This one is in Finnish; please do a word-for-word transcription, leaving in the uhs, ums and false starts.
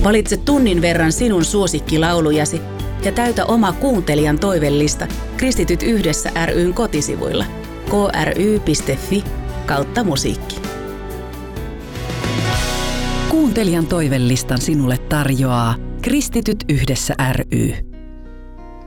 Valitse tunnin verran sinun suosikkilaulujasi ja täytä oma kuuntelijan toivellista Kristityt yhdessä ry:n kotisivuilla k r y piste f i kautta musiikki. Kuuntelijan toivellistan sinulle tarjoaa Kristityt yhdessä ry.